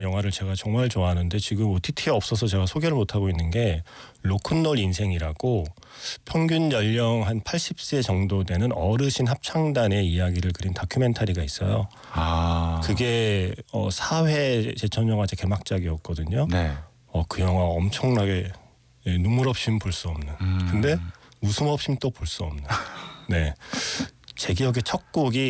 영화를 제가 정말 좋아하는데 지금 OTT에 없어서 제가 소개를 못하고 있는 게 로큰롤 인생이라고 평균 연령 한 80세 정도 되는 어르신 합창단의 이야기를 그린 다큐멘터리가 있어요. 그게 4회 제천영화제 개막작이었거든요. 네. 그 영화 엄청나게 눈물 없이는 볼 수 없는 근데 웃음 없이는 또 볼 수 없는 네. 제 기억에 첫 곡이